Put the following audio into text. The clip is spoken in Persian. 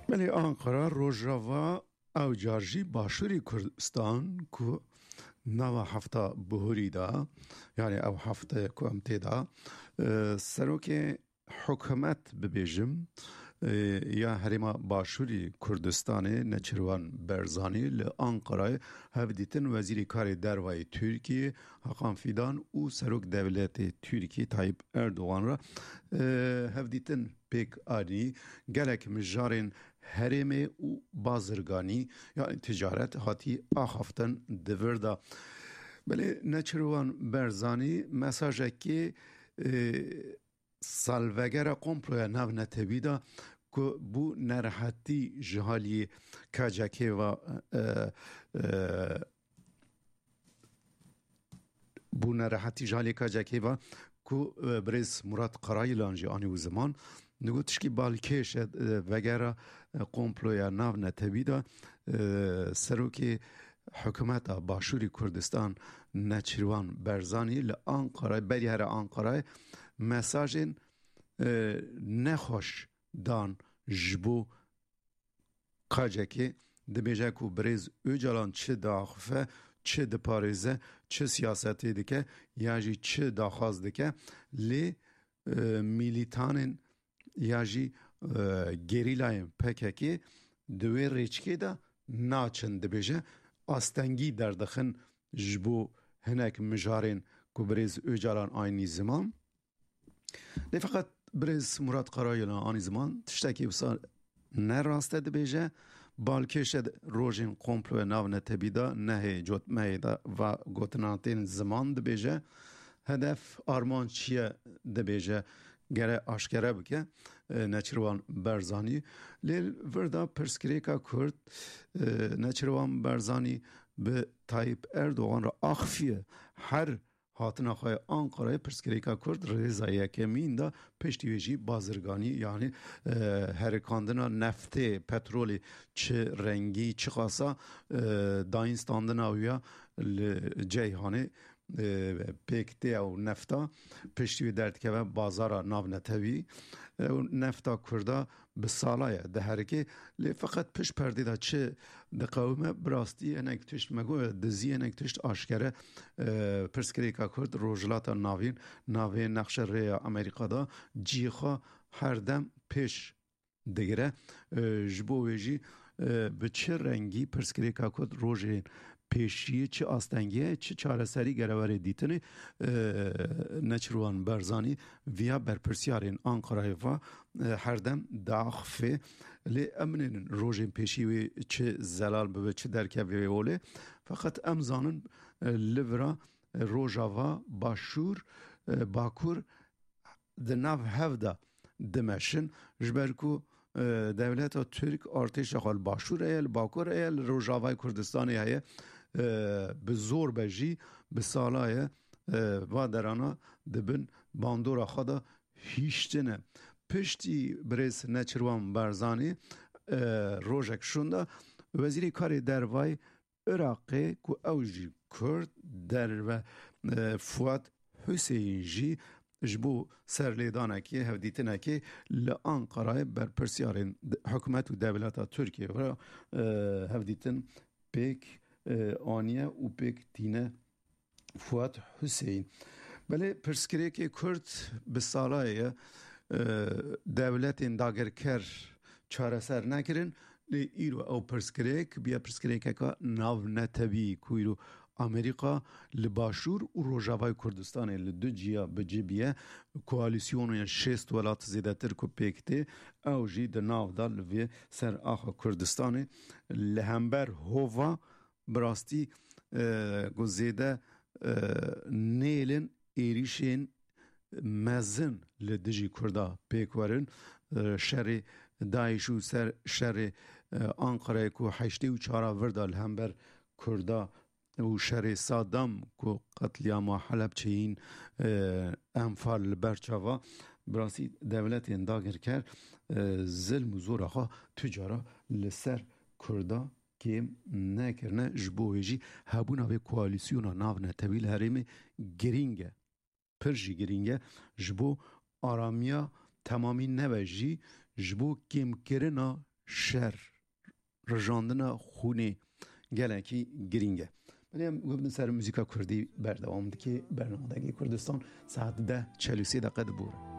بله آنقره روژاوا او جارجی باشوری کردستان که نوا هفته بهوری دا یعنی او هفته که امتی دا سروک حکومت ببیجم یا هریما باشوری کردستان نچروان برزانی لانقره هفدیتن وزیر کار دروای ترکیه حقان فیدان و سروک دولت ترکیه طایب اردوغان را هفدیتن پیک آنی گلک مجارین هرمه و بازرگانی یعنی تجارت هاتی آخافتن دوردا بله نچروان برزانی مساجه که سالوگر قمپلویا نو نتبیدا که بو نرحتی جهالی کاجاکی و بو نرحتی جهالی کاجاکی و که برز مراد قرایی لانجی آنی و زمان نگو تشکی بالکش وگره قمپلویا نو نتبیدا سروکی حکومت باشوری کردستان نچروان برزانی لانقره بری هر آنقره مساجین نخوش دان جبو قاجکی دبیجه که بریز او جلان چه داخفه چه دپاریزه چه سیاستی دکه یا جی چه داخواست دکه لی میلیتانین یا جی گریلاین پککی دوی ریچکی دا ناچن دبیجه آستنگی دردخن جبو هنک مجارین که بریز او جلان آینی زمان لی فقط برز مراد قرایلا آنی زمان تشتکی بسا نراسته دبیجه بالکش روژین قمپلو ناو نتبیدا نه جوت مهیدا و گوتنانتین زمان دبیجه هدف آرمان چیه دبیجه گره آشکره بکه نچروان برزانی لیل وردا پرسکریکا کرد نچروان برزانی به طایب اردوغان را آخفیه هر هاتنا خواه آنقره پرسکریکا کرد ریزا یکمین دا پشتیویجی بازرگانی یعنی هرکاندنا نفت پترولی چه رنگی چه خاصا داینستاندنا ویا جیهانه پیکتی او نفتا پشتیوی درد که بازارا ناو نتوی نفتا کرده به سالایه ده هرکی لی فقط پش پردیده چه ده قومه براستی انک تشت مگو دزی انک تشت آشکره پرسکریکا کرد روژلاتا ناوین نقش ری امریکا دا جیخا هر دم پیش دگره جبو ویجی به چه رنگی پرسکریکا کرد روژین پیشیه چه آستنگیه چه چاره سری گرواره دیتنی نچروان برزانی ویا برپرسیارین آنقره و هر دم داخفه لی امنین روژین پیشیوی چه زلال ببه چه درکوی اوله فقط امزانن لیورا روژاوا باشور باکور دناو هفده دمشن جبرکو دولت ترک ارتش خال باشور ایل باکور ایل روژاوای کردستانی هیه به زور بجی به سالای و درانا دبن باندورا خدا هیشتنه پشتی برس نچروان برزانی روژک شونده وزیری کار دروای عراقی که اوجی کرد در و فواد حسین جی جبو سرلیدانه که هفدیتنه که لانقره بر پرسیارین حکومت و دولت ترکیه و هفدیتن پیک آنیه و پیک تینه فواد حسین بله پرسکری که کرد به سالای دولت داگرکر چاره سر نکرن لی ایرو او پرسکریک بیا پرسکریک که ناو نتبی کویرو امریکا لباشور و روژاوای کردستان لدو جیا بجیبیه کوالیسیون شست ولات زیده تر که پیکته او جی ده ناو دا لوی سر آخا کردستان لهمبر هوا براستی گزیده نیلن ایریشین مزن لدجی کردا پیکورن شر داعش و شر آنقره که 84 وردا لهمبر کردا و شر صادم که قتلیام حلب چین انفال برچاوا براسی دولت انداگر کرد ظلم و زور آخا تجارا لسر کردا که نکرنه جبوهجی هبونا به کوالیسیونا ناو نتویل هریم گرینگه پرجی گرینگه جبو آرامیا تمامی نوجی جبو کم کرنا شر رجاندن خونی گلکی گرینگه. من گفتم سر موزیکا کردی بردوام که برنامه کردستان ساعت 10:43 دقیقه بوره.